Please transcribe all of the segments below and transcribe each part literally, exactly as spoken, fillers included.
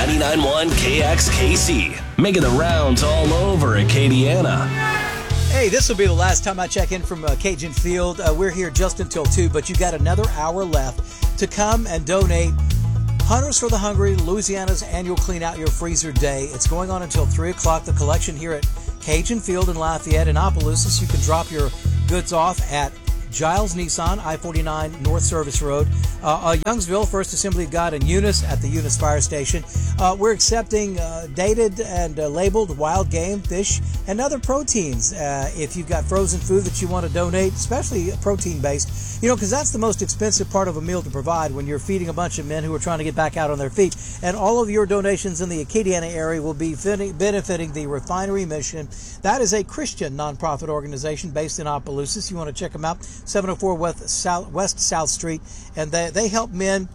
ninety-nine point one K X K C, making the rounds all over Acadiana. Hey, this will be the last time I check in from uh, Cajun Field. Uh, we're here just until two, but you got another hour left to come and donate. Hunters for the Hungry, Louisiana's annual Clean Out Your Freezer Day. It's going on until three o'clock. The collection here at Cajun Field in Lafayette in Opelousas. You can drop your goods off at Giles Nissan, I forty-nine North Service Road. Uh, uh, Youngsville, First Assembly of God in Eunice at the Eunice Fire Station. Uh, we're accepting uh, dated and uh, labeled wild game, fish, and other proteins. Uh, if you've got frozen food that you want to donate, especially protein-based, you know, because that's the most expensive part of a meal to provide when you're feeding a bunch of men who are trying to get back out on their feet. And all of your donations in the Acadiana area will be benefiting the Refinery Mission. That is a Christian nonprofit organization based in Opelousas. You want to check them out, seven oh four West South, West South Street, and they, they help men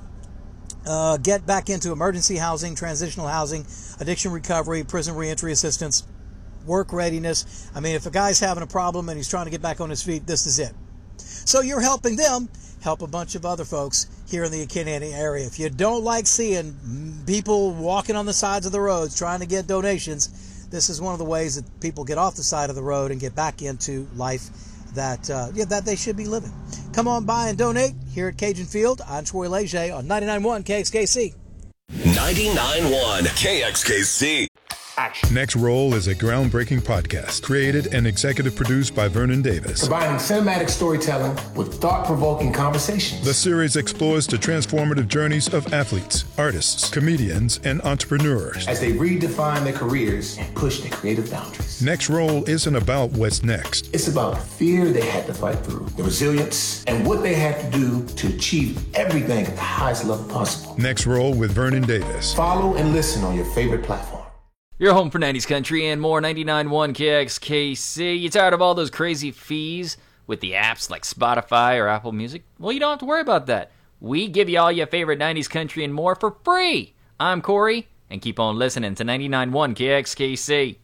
uh, get back into emergency housing, transitional housing, addiction recovery, prison reentry assistance, work readiness. I mean, if a guy's having a problem and he's trying to get back on his feet, this is it. So you're helping them, help a bunch of other folks here in the Acadiana area. If you don't like seeing people walking on the sides of the roads trying to get donations, this is one of the ways that people get off the side of the road and get back into life that uh, yeah, that they should be living. Come on by and donate here at Cajun Field. I'm Troy Leger on ninety-nine point one K X K C. ninety-nine point one K X K C. Action. Next Roll is a groundbreaking podcast created and executive produced by Vernon Davis. Combining cinematic storytelling with thought-provoking conversations. The series explores the transformative journeys of athletes, artists, comedians, and entrepreneurs as they redefine their careers and push their creative boundaries. Next Roll isn't about what's next. It's about the fear they had to fight through, the resilience, and what they had to do to achieve everything at the highest level possible. Next Roll with Vernon Davis. Follow and listen on your favorite platform. Your home for nineties country and more, ninety-nine point one K X K C. You tired of all those crazy fees with the apps like Spotify or Apple Music? Well, you don't have to worry about that. We give you all your favorite nineties country and more for free. I'm Corey, and keep on listening to ninety-nine point one K X K C.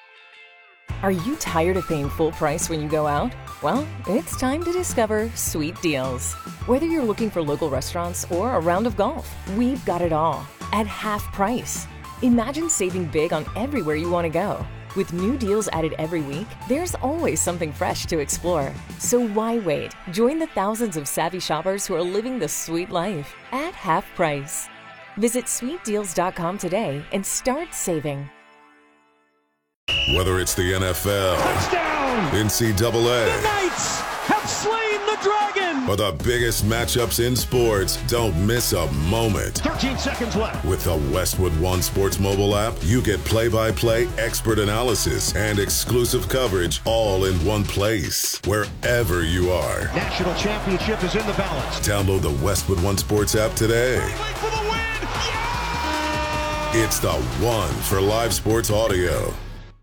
Are you tired of paying full price when you go out? Well, it's time to discover Sweet Deals. Whether you're looking for local restaurants or a round of golf, we've got it all at half price. Imagine saving big on everywhere you want to go. With new deals added every week, there's always something fresh to explore. So why wait? Join the thousands of savvy shoppers who are living the sweet life at half price. Visit sweet deals dot com today and start saving. Whether it's the N F L, touchdown, N C double A, the Knights have slain the dragon, or the biggest matchups in sports, don't miss a moment. thirteen seconds left. With the Westwood One Sports mobile app, you get play-by-play, expert analysis, and exclusive coverage all in one place, wherever you are. National championship is in the balance. Download the Westwood One Sports app today. For the win. Yeah! It's the one for live sports audio.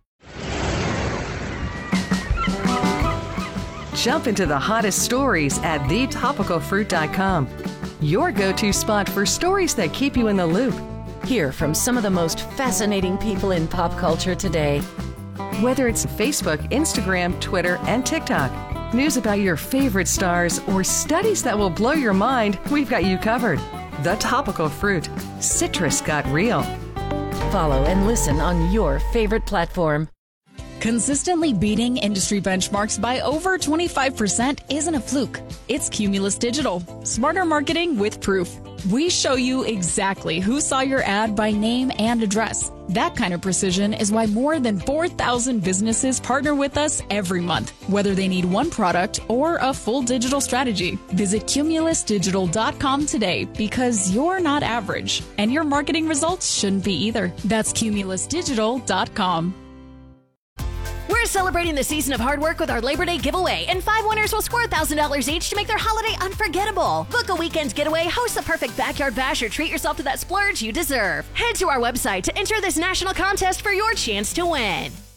Jump into the hottest stories at the topical fruit dot com. Your go-to spot for stories that keep you in the loop. Hear from some of the most fascinating people in pop culture today. Whether it's Facebook, Instagram, Twitter, and TikTok, news about your favorite stars, or studies that will blow your mind, we've got you covered. The Topical Fruit. Citrus got real. Follow and listen on your favorite platform. Consistently beating industry benchmarks by over twenty-five percent isn't a fluke. It's Cumulus Digital. Smarter marketing with proof. We show you exactly who saw your ad by name and address. That kind of precision is why more than four thousand businesses partner with us every month, whether they need one product or a full digital strategy. Visit cumulus digital dot com today because you're not average, and your marketing results shouldn't be either. That's cumulus digital dot com. We're celebrating the season of hard work with our Labor Day giveaway, and five winners will score one thousand dollars each to make their holiday unforgettable. Book a weekend getaway, host the perfect backyard bash, or treat yourself to that splurge you deserve. Head to our website to enter this national contest for your chance to win.